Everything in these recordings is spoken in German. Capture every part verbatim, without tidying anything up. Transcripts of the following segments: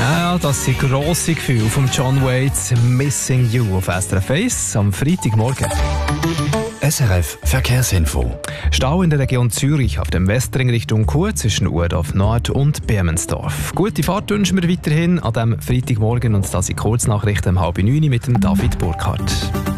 Ja, das sind grosse Gefühle von John Waits «Missing You» auf S R F eins am Freitagmorgen. S R F Verkehrsinfo. Stau in der Region Zürich auf dem Westring Richtung Chur zwischen Urdorf Nord und Bermensdorf. Gute Fahrt wünschen wir weiterhin an diesem Freitagmorgen und das sind Kurznachrichten um halb neun mit dem David Burkhardt.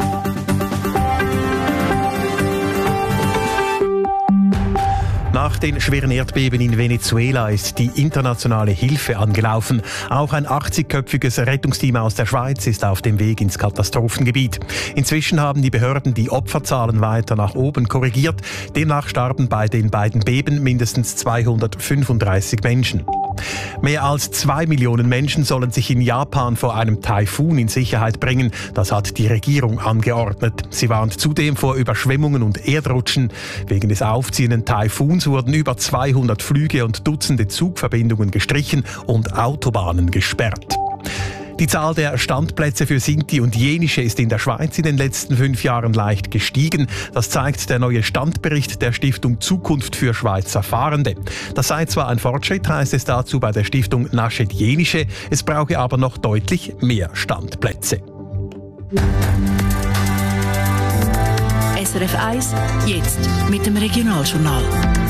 Nach den schweren Erdbeben in Venezuela ist die internationale Hilfe angelaufen. Auch ein achtzigköpfiges Rettungsteam aus der Schweiz ist auf dem Weg ins Katastrophengebiet. Inzwischen haben die Behörden die Opferzahlen weiter nach oben korrigiert. Demnach starben bei den beiden Beben mindestens zweihundertfünfunddreißig Menschen. Mehr als zwei Millionen Menschen sollen sich in Japan vor einem Taifun in Sicherheit bringen. Das hat die Regierung angeordnet. Sie warnt zudem vor Überschwemmungen und Erdrutschen. Wegen des aufziehenden Taifuns wurden über zweihundert Flüge und Dutzende Zugverbindungen gestrichen und Autobahnen gesperrt. Die Zahl der Standplätze für Sinti und Jenische ist in der Schweiz in den letzten fünf Jahren leicht gestiegen. Das zeigt der neue Standbericht der Stiftung Zukunft für Schweizer Fahrende. Das sei zwar ein Fortschritt, heißt es dazu bei der Stiftung Naschet Jenische, es brauche aber noch deutlich mehr Standplätze. S R F eins, jetzt mit dem Regionaljournal.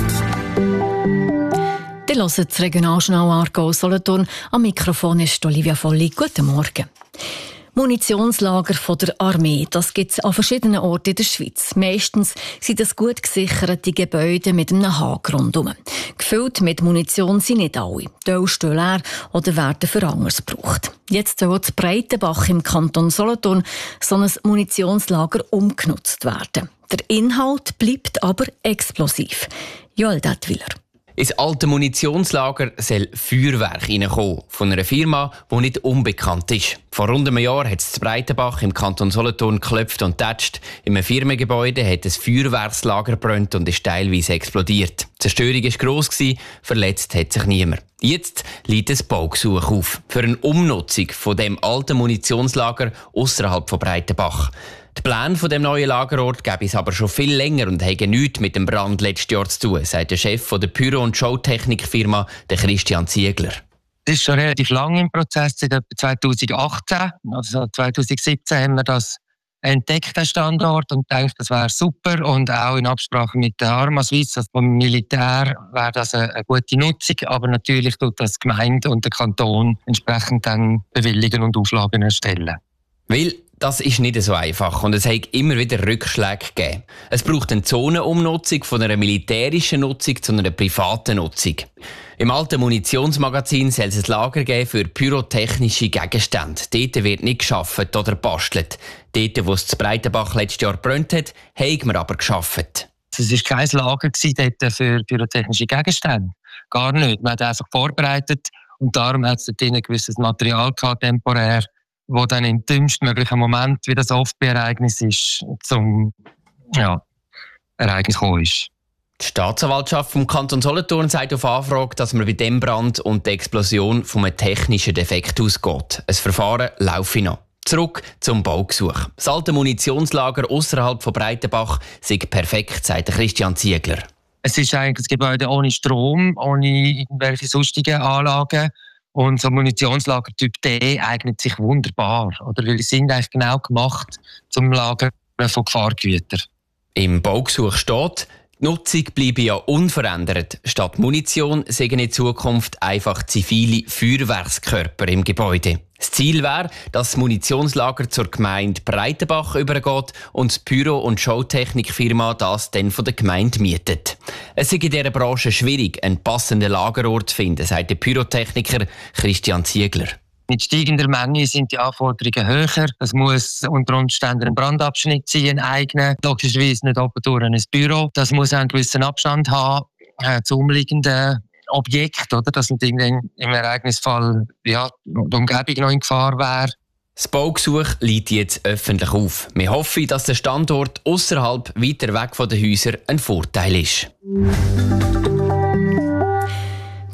Die hören das Regionaljournal Aargau-Solothurn. Am Mikrofon ist Olivia Volli. Guten Morgen. Munitionslager von der Armee, das gibt es an verschiedenen Orten in der Schweiz. Meistens sind das gut gesicherte Gebäude mit einem Haken rundum. Gefüllt mit Munition sind nicht alle. Teile stehen leer oder werden für anderes gebraucht. Jetzt soll in Breitenbach im Kanton Solothurn so ein Munitionslager umgenutzt werden. Der Inhalt bleibt aber explosiv. Joel Dettwiller. Ins alte Munitionslager soll Feuerwerk reinkommen, von einer Firma, die nicht unbekannt ist. Vor rund einem Jahr hat es zu Breitenbach im Kanton Solothurn geklopft und tätscht. In einem Firmengebäude hat ein Feuerwerkslager gebrannt und ist teilweise explodiert. Die Zerstörung war gross, verletzt hat sich niemand. Jetzt liegt ein Baugesuch auf für eine Umnutzung von dem alten Munitionslager ausserhalb von Breitenbach. Die Pläne von dem neuen Lagerort gäbe es aber schon viel länger und haben nichts mit dem Brand letztes Jahr zu tun, sagt der Chef der Pyro- und Showtechnikfirma, der Christian Ziegler. Das ist schon relativ lange im Prozess, seit etwa zweitausendachtzehn. Also zweitausendsiebzehn haben wir das entdeckt, den Standort, und gedacht, das wäre super. Und auch in Absprache mit der Arma Suisse, also vom Militär, wäre das eine, eine gute Nutzung. Aber natürlich tut das die Gemeinde und der Kanton entsprechend dann bewilligen und Auflagen erstellen. Weil das ist nicht so einfach und es hat immer wieder Rückschläge gegeben. Es braucht eine Zonenumnutzung von einer militärischen Nutzung zu einer privaten Nutzung. Im alten Munitionsmagazin soll es ein Lager geben für pyrotechnische Gegenstände. Dort wird nicht gearbeitet oder gebastelt. Dort, wo es zu Breitenbach letztes Jahr gebrannt hat, haben wir aber gearbeitet. Es war kein Lager dort für pyrotechnische Gegenstände. Gar nicht. Man hat einfach vorbereitet und darum hat es dort ein gewisses Material gehabt, temporär, wo dann im dümmsten möglichen Moment, wie das oft bei Ereignissen ist, zum ja, Ereignis gekommen ist. Die Staatsanwaltschaft vom Kanton Solothurn sagt auf Anfrage, dass man bei dem Brand und der Explosion von einem technischen Defekt ausgeht. Ein Verfahren laufe noch. Zurück zum Baugesuch. Das alte Munitionslager ausserhalb von Breitenbach sei perfekt, sagt Christian Ziegler. Es ist eigentlich ein Gebäude ohne Strom, ohne irgendwelche sonstigen Anlagen. Und so ein Munitionslager Typ D eignet sich wunderbar. Oder? Weil sie sind eigentlich genau gemacht zum Lagern von Gefahrgütern. Im Baugesuch steht, die Nutzung bleibe ja unverändert. Statt Munition sägen in Zukunft einfach zivile Feuerwerkskörper im Gebäude. Das Ziel wäre, dass das Munitionslager zur Gemeinde Breitenbach übergeht und die Pyro- und Showtechnikfirma das dann von der Gemeinde mietet. Es ist in dieser Branche schwierig, einen passenden Lagerort zu finden, sagt der Pyrotechniker Christian Ziegler. Mit steigender Menge sind die Anforderungen höher. Es muss unter Umständen ein Brandabschnitt sein, ein eigener. Logischerweise nicht oben durch ein Büro. Das muss einen gewissen Abstand haben äh, zu umliegenden Objekten, oder? Dass nicht im Ereignisfall ja, die Umgebung noch in Gefahr wäre. Das Baugesuch liegt jetzt öffentlich auf. Wir hoffen, dass der Standort ausserhalb weiter weg von den Häusern ein Vorteil ist.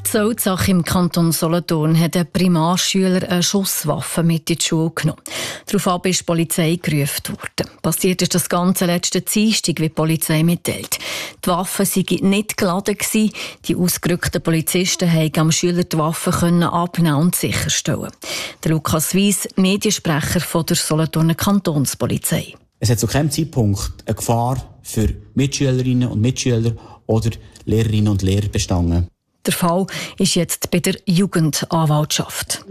Zelzach im Kanton Solothurn hat ein Primarschüler eine Schusswaffe mit in die Schule genommen. Daraufhin ist die Polizei gerufen worden. Passiert ist das Ganze letzten Dienstag, wie die Polizei mitteilt. Die Waffe sei nicht geladen gewesen. Die ausgerückten Polizisten haben am Schüler die Waffe abnehmen und sicherstellen. Der Lukas Weiss, Mediensprecher von der Solothurner Kantonspolizei. Es hat zu keinem Zeitpunkt eine Gefahr für Mitschülerinnen und Mitschüler oder Lehrerinnen und Lehrer bestanden. Der Fall ist jetzt bei der Jugendanwaltschaft.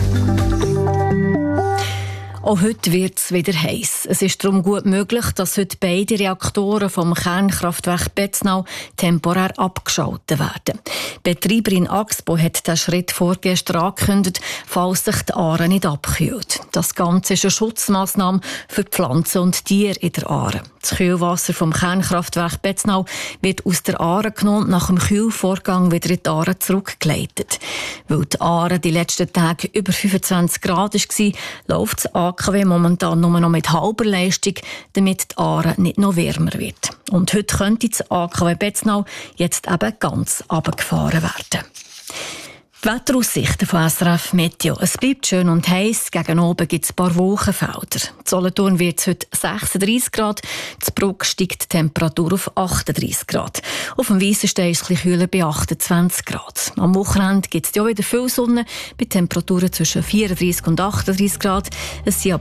Auch heute wird es wieder heiß. Es ist darum gut möglich, dass heute beide Reaktoren vom Kernkraftwerk Betznau temporär abgeschaltet werden. Die Betreiberin Axpo hat diesen Schritt vorgestern angekündigt, falls sich die Aare nicht abkühlt. Das Ganze ist eine Schutzmaßnahme für Pflanzen und Tiere in der Aare. Das Kühlwasser vom Kernkraftwerk Betznau wird aus der Aare genommen und nach dem Kühlvorgang wieder in die Aare zurückgeleitet. Weil die Aare die letzten Tage über fünfundzwanzig Grad war, läuft das A K W momentan nur noch mit halber Leistung, damit die Aare nicht noch wärmer wird. Und heute könnte das A K W Betznau jetzt eben ganz runtergefahren werden. Die Wetteraussichten von S R F Meteo. Es bleibt schön und heiß. Gegen oben gibt es ein paar Wolkenfelder. In Solothurn wird es heute sechsunddreissig Grad. In Bruck steigt die Temperatur auf achtunddreissig Grad. Auf dem Weissenstein ist es ein bisschen kühler bei achtundzwanzig Grad. Am Wochenende gibt es ja wieder viel Sonne bei Temperaturen zwischen vierunddreissig und achtunddreissig Grad. Es sind